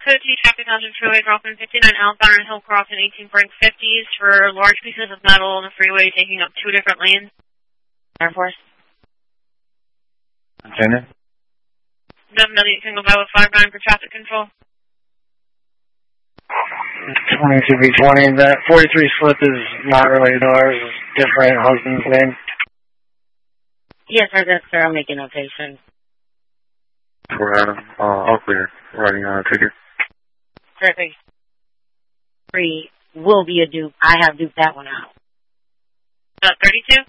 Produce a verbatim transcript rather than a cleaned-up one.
code two traffic on freeway dropping fifty-nine outbound on Hillcroft and eighteen Brink fifties for large pieces of metal on the freeway taking up two different lanes. Air Force. Lieutenant? seven million single by with five nine for traffic control. twenty-two B twenty, that forty-three slip is not related to ours, it's different husband's name. Yes, sir, that's sir. I'll make a notation. For Adam, uh, all clear. Writing on a ticket. Perfect. Three will be a dupe. I have duped that one out. Uh, thirty-two?